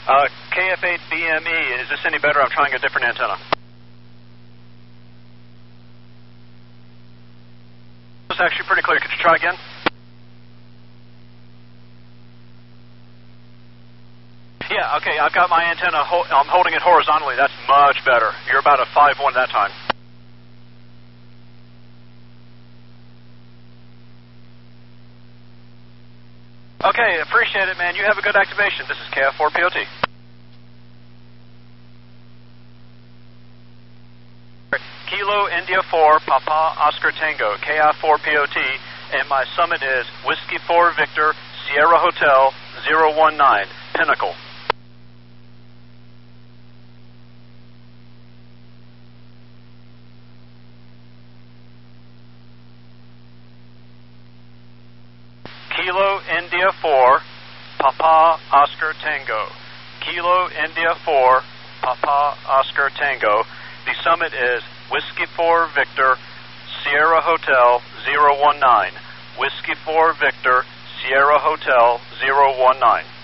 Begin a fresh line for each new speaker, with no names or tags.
KF8BME, is this any better? I'm trying a different antenna. It's actually pretty clear. Could you try again? Yeah, okay, I've got my antenna, I'm holding it horizontally. That's much better. You're about a 5-1 that time. Okay, appreciate it, man. You have a good activation. This is KF4POT. Kilo India 4, Papa Oscar Tango, KF4POT, and my summit is Whiskey 4 Victor, Sierra Hotel, 019, Pinnacle. Kilo India 4, Papa Oscar Tango. Kilo India 4, Papa Oscar Tango. The summit is Whiskey 4 Victor, Sierra Hotel 019. Whiskey 4 Victor, Sierra Hotel 019.